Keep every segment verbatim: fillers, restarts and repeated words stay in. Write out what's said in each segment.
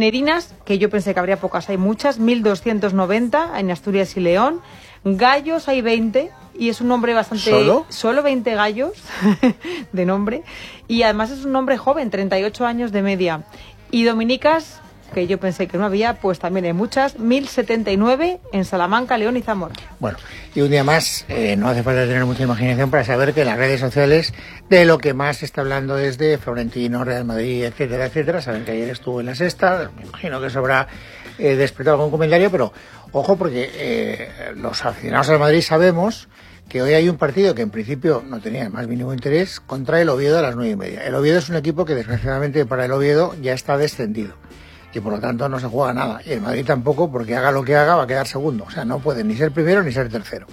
Tenerinas, que yo pensé que habría pocas, hay muchas, mil doscientos noventa en Asturias y León. Gallos hay veinte, y es un nombre bastante... ¿Solo? Solo veinte gallos de nombre, y además es un nombre joven, treinta y ocho años de media. Y dominicas, que yo pensé que no había, pues también hay muchas, mil setenta y nueve en Salamanca, León y Zamora. Bueno, y un día más, eh, no hace falta tener mucha imaginación para saber que en las redes sociales de lo que más se está hablando es de Florentino, Real Madrid, etcétera, etcétera. Saben que ayer estuvo en la Sexta, me imagino que eso habrá eh, despertado algún comentario, pero ojo, porque eh, los aficionados al Madrid sabemos que hoy hay un partido que en principio no tenía el más mínimo interés contra el Oviedo a las nueve y media. El Oviedo es un equipo que desgraciadamente para el Oviedo ya está descendido y por lo tanto no se juega nada. Y el Madrid tampoco, porque haga lo que haga va a quedar segundo. O sea, no puede ni ser primero ni ser tercero.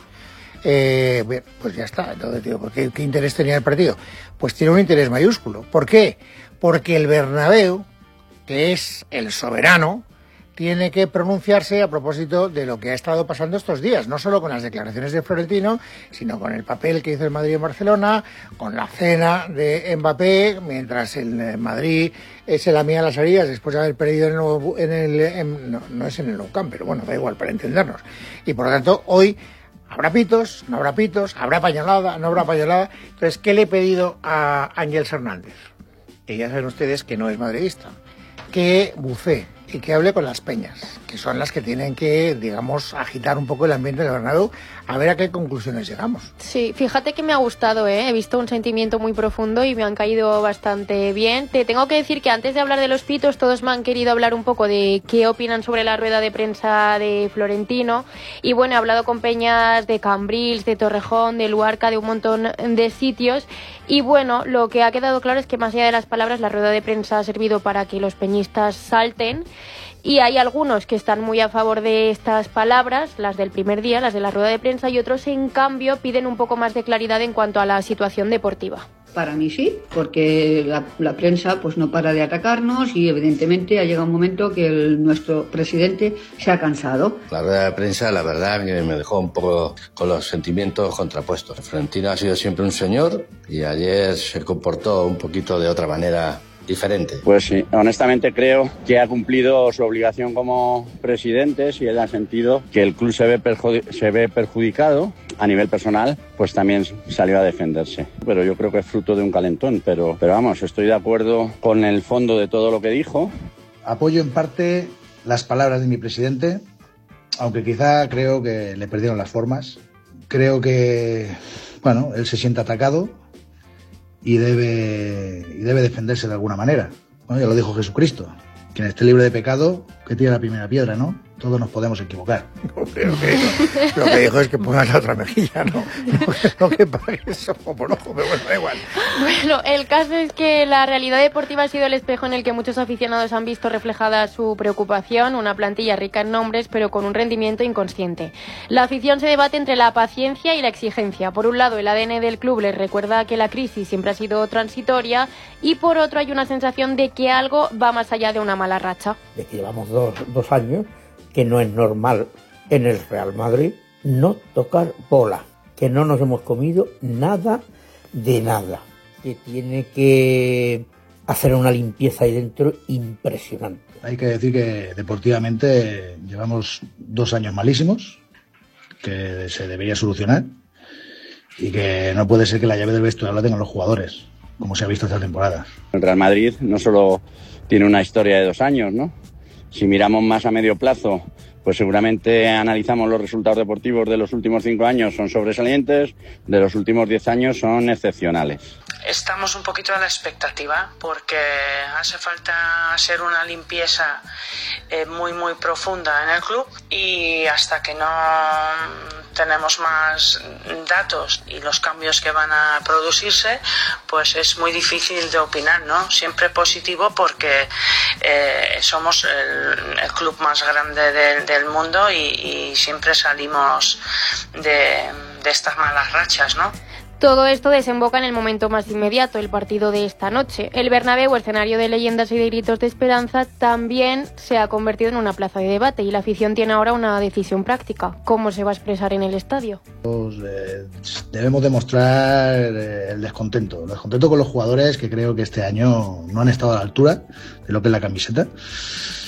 Eh, bien, pues ya está. Entonces, tío, ¿por qué, qué interés tenía el partido? Pues tiene un interés mayúsculo. ¿Por qué? Porque el Bernabéu, que es el soberano, tiene que pronunciarse a propósito de lo que ha estado pasando estos días, no solo con las declaraciones de Florentino, sino con el papel que hizo el Madrid en Barcelona, con la cena de Mbappé, mientras el Madrid se lamía las heridas después de haber perdido en el, nuevo, en el en, no, no es en el Nou Camp, pero bueno, da igual, para entendernos. Y por lo tanto, hoy habrá pitos, no habrá pitos, habrá pañolada, no habrá pañolada. Entonces, ¿qué le he pedido a Ángels Hernández? Que ya saben ustedes que no es madridista, que bucee y que hable con las peñas, que son las que tienen que, digamos, agitar un poco el ambiente del Bernabéu, a ver a qué conclusiones llegamos. Sí, fíjate que me ha gustado, ¿eh? He visto un sentimiento muy profundo y me han caído bastante bien. Te tengo que decir que antes de hablar de los pitos, todos me han querido hablar un poco de qué opinan sobre la rueda de prensa de Florentino. Y bueno, he hablado con peñas de Cambrils, de Torrejón, de Luarca, de un montón de sitios. Y bueno, lo que ha quedado claro es que más allá de las palabras, la rueda de prensa ha servido para que los peñistas salten. Y hay algunos que están muy a favor de estas palabras, las del primer día, las de la rueda de prensa, y otros, en cambio, piden un poco más de claridad en cuanto a la situación deportiva. Para mí sí, porque la, la prensa pues no para de atacarnos y evidentemente ha llegado un momento que el, nuestro presidente se ha cansado. La rueda de prensa, la verdad, me dejó un poco con los sentimientos contrapuestos. Florentino ha sido siempre un señor y ayer se comportó un poquito de otra manera diferente. Pues sí, honestamente creo que ha cumplido su obligación como presidente, si en el sentido que el club se ve, perjudi- se ve perjudicado a nivel personal, pues también salió a defenderse. Pero yo creo que es fruto de un calentón, pero, pero vamos, estoy de acuerdo con el fondo de todo lo que dijo. Apoyo en parte las palabras de mi presidente, aunque quizá creo que le perdieron las formas. Creo que, bueno, él se siente atacado y debe, y debe defenderse de alguna manera. Bueno, ya lo dijo Jesucristo. Quien esté libre de pecado, que tire la primera piedra, ¿no? Todos nos podemos equivocar. No, creo que lo que dijo es que pongas la otra mejilla, ¿no? No, no que pagues ojo por ojo, pero bueno, da igual. Bueno, el caso es que la realidad deportiva ha sido el espejo en el que muchos aficionados han visto reflejada su preocupación, una plantilla rica en nombres, pero con un rendimiento inconsciente. La afición se debate entre la paciencia y la exigencia. Por un lado, el A D N del club les recuerda que la crisis siempre ha sido transitoria, y por otro hay una sensación de que algo va más allá de una mala racha. De que llevamos dos, dos años que no es normal en el Real Madrid no tocar bola, que no nos hemos comido nada de nada, que tiene que hacer una limpieza ahí dentro impresionante. Hay que decir que deportivamente llevamos dos años malísimos, que se debería solucionar y que no puede ser que la llave del vestuario la tengan los jugadores, como se ha visto esta temporada. El Real Madrid no solo tiene una historia de dos años, ¿no? Si miramos más a medio plazo, pues seguramente analizamos los resultados deportivos de los últimos cinco años, son sobresalientes, de los últimos diez años son excepcionales. Estamos un poquito a la expectativa porque hace falta hacer una limpieza eh, muy muy profunda en el club, y hasta que no tenemos más datos y los cambios que van a producirse, pues es muy difícil de opinar, ¿no? Siempre positivo porque eh, somos el, el club más grande del, del mundo y, y siempre salimos de, de estas malas rachas, ¿no? Todo esto desemboca en el momento más inmediato, el partido de esta noche. El Bernabéu, escenario de leyendas y de gritos de esperanza, también se ha convertido en una plaza de debate, y la afición tiene ahora una decisión práctica: ¿cómo se va a expresar en el estadio? Pues, eh, debemos demostrar eh, el descontento, el descontento con los jugadores, que creo que este año no han estado a la altura de lo que es la camiseta.